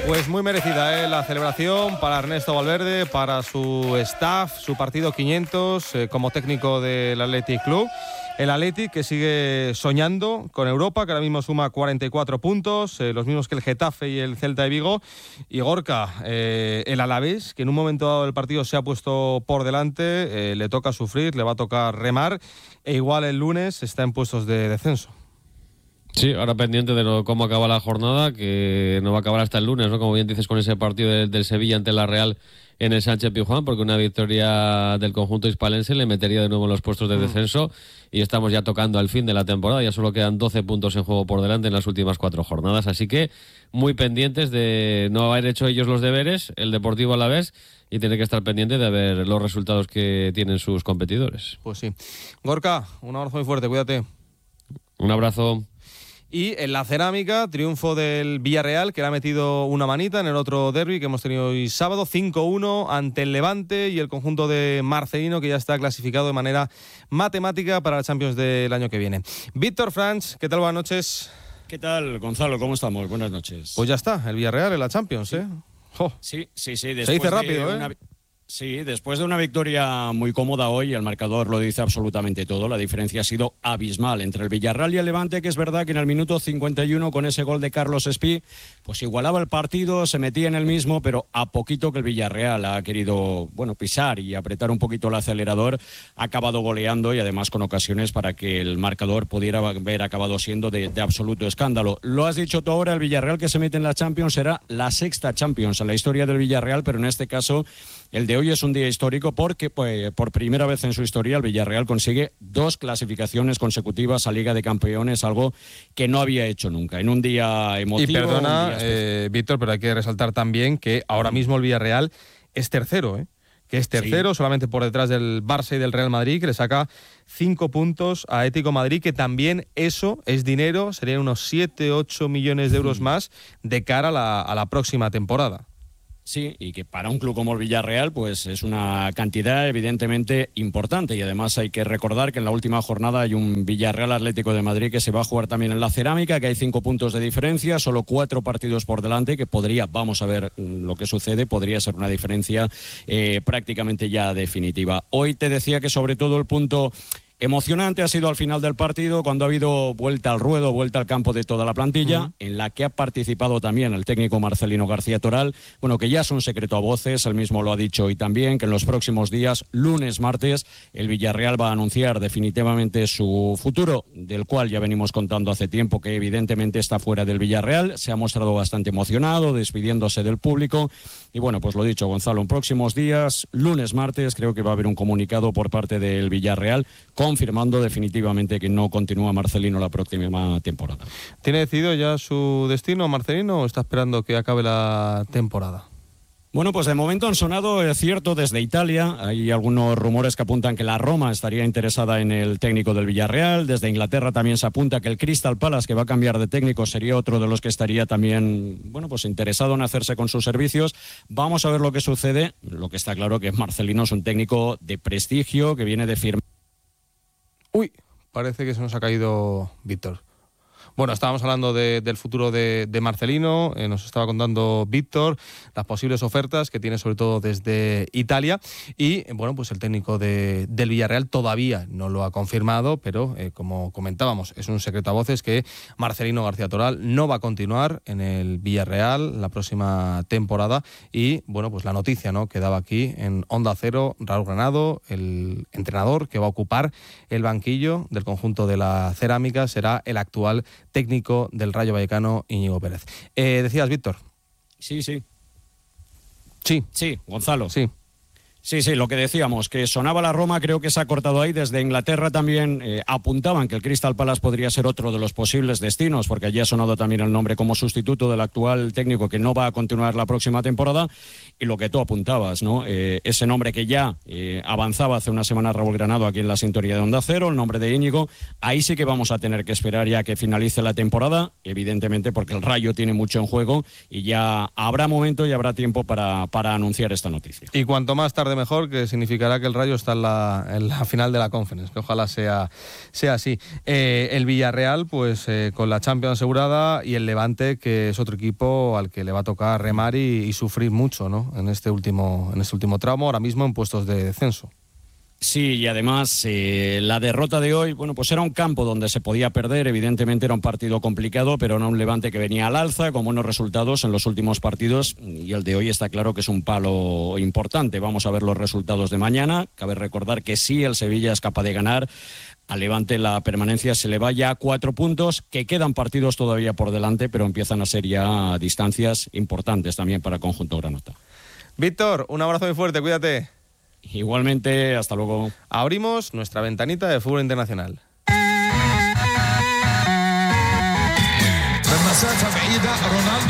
Pues muy merecida la celebración para Ernesto Valverde, para su staff, su partido 500 como técnico del Athletic Club. El Athletic que sigue soñando con Europa, que ahora mismo suma 44 puntos, los mismos que el Getafe y el Celta de Vigo. Y Gorka, el Alavés, que en un momento dado del partido se ha puesto por delante, le toca sufrir, le va a tocar remar, e igual el lunes está en puestos de descenso. Sí, ahora pendiente de cómo acaba la jornada, que no va a acabar hasta el lunes, ¿no? Como bien dices, con ese partido del Sevilla ante la Real en el Sánchez-Pizjuán, porque una victoria del conjunto hispalense le metería de nuevo en los puestos de descenso, y estamos ya tocando al fin de la temporada. Ya solo quedan 12 puntos en juego por delante en las últimas 4 jornadas, así que muy pendientes de no haber hecho ellos los deberes, el Deportivo Alavés, y tiene que estar pendiente de ver los resultados que tienen sus competidores. Pues sí. Gorka, un abrazo muy fuerte, cuídate. Un abrazo. Y en la cerámica, triunfo del Villarreal, que le ha metido una manita en el otro derbi que hemos tenido hoy sábado, 5-1 ante el Levante, y el conjunto de Marcelino, que ya está clasificado de manera matemática para la Champions del año que viene. Víctor Franch, ¿qué tal? Buenas noches. ¿Qué tal, Gonzalo? ¿Cómo estamos? Buenas noches. Pues ya está, el Villarreal en la Champions, ¿eh? Oh. Sí. Se dice rápido, ¿eh? Sí, después de una victoria muy cómoda hoy, el marcador lo dice absolutamente todo. La diferencia ha sido abismal entre el Villarreal y el Levante, que es verdad que en el minuto 51, con ese gol de Carlos Espí, pues igualaba el partido, se metía en el mismo, pero a poquito que el Villarreal ha querido, pisar y apretar un poquito el acelerador, ha acabado goleando, y además con ocasiones para que el marcador pudiera haber acabado siendo de absoluto escándalo. Lo has dicho tú ahora, el Villarreal que se mete en la Champions será la 6ª Champions en la historia del Villarreal, pero en este caso el de hoy es un día histórico porque por primera vez en su historia el Villarreal consigue 2 clasificaciones consecutivas a Liga de Campeones, algo que no había hecho nunca, en un día emotivo. Y perdona, Víctor, pero hay que resaltar también que ahora mismo el Villarreal es tercero, que es tercero, sí, solamente por detrás del Barça y del Real Madrid, que le saca 5 puntos a Atlético Madrid, que también eso es dinero, serían unos 7-8 millones de euros más de cara a la próxima temporada. Sí, y que para un club como el Villarreal pues es una cantidad evidentemente importante, y además hay que recordar que en la última jornada hay un Villarreal Atlético de Madrid que se va a jugar también en la cerámica, que hay 5 puntos de diferencia, solo 4 partidos por delante, que vamos a ver lo que sucede, podría ser una diferencia prácticamente ya definitiva. Hoy te decía que sobre todo el punto emocionante ha sido al final del partido, cuando ha habido vuelta al ruedo, vuelta al campo de toda la plantilla, en la que ha participado también el técnico Marcelino García Toral, que ya es un secreto a voces, él mismo lo ha dicho hoy también, que en los próximos días, lunes, martes, el Villarreal va a anunciar definitivamente su futuro, del cual ya venimos contando hace tiempo que evidentemente está fuera del Villarreal. Se ha mostrado bastante emocionado, despidiéndose del público, y pues lo dicho, Gonzalo, en próximos días, lunes, martes, creo que va a haber un comunicado por parte del Villarreal confirmando definitivamente que no continúa Marcelino la próxima temporada. ¿Tiene decidido ya su destino Marcelino o está esperando que acabe la temporada? Pues de momento han sonado, es cierto, desde Italia. Hay algunos rumores que apuntan que la Roma estaría interesada en el técnico del Villarreal. Desde Inglaterra también se apunta que el Crystal Palace, que va a cambiar de técnico, sería otro de los que estaría también, interesado en hacerse con sus servicios. Vamos a ver lo que sucede. Lo que está claro que Marcelino es un técnico de prestigio, que viene de firmar. Uy, parece que se nos ha caído Víctor. Estábamos hablando del futuro de Marcelino, nos estaba contando Víctor las posibles ofertas que tiene sobre todo desde Italia, y el técnico del Villarreal todavía no lo ha confirmado, pero como comentábamos, es un secreto a voces que Marcelino García Toral no va a continuar en el Villarreal la próxima temporada, y la noticia, ¿no?, que daba aquí en Onda Cero Raúl Granado, el entrenador que va a ocupar el banquillo del conjunto de la cerámica, será el actual técnico del Rayo Vallecano, Íñigo Pérez. Decías, Víctor. Sí, Gonzalo. Sí, lo que decíamos, que sonaba la Roma, creo que se ha cortado ahí. Desde Inglaterra también apuntaban que el Crystal Palace podría ser otro de los posibles destinos, porque allí ha sonado también el nombre como sustituto del actual técnico que no va a continuar la próxima temporada. Y lo que tú apuntabas, ¿no? Ese nombre que ya avanzaba hace una semana Raúl Granado aquí en la sintonía de Onda Cero, el nombre de Íñigo, ahí sí que vamos a tener que esperar ya que finalice la temporada, evidentemente porque el Rayo tiene mucho en juego y ya habrá momento y habrá tiempo para anunciar esta noticia. Y cuanto más tarde tarde mejor, que significará que el Rayo está en la final de la Conference, que ojalá sea así. El Villarreal, pues con la Champions asegurada, y el Levante, que es otro equipo al que le va a tocar remar y sufrir mucho, ¿no? en este último tramo, ahora mismo en puestos de descenso. Sí, y además la derrota de hoy, bueno, pues era un campo donde se podía perder, evidentemente era un partido complicado, pero era un Levante que venía al alza con buenos resultados en los últimos partidos, y el de hoy está claro que es un palo importante. Vamos a ver los resultados de mañana. Cabe recordar que si el Sevilla es capaz de ganar, al Levante la permanencia se le va ya a 4 puntos, que quedan partidos todavía por delante, pero empiezan a ser ya distancias importantes también para el conjunto granota. Víctor, un abrazo muy fuerte, cuídate. Igualmente, hasta luego. Abrimos nuestra ventanita de fútbol internacional.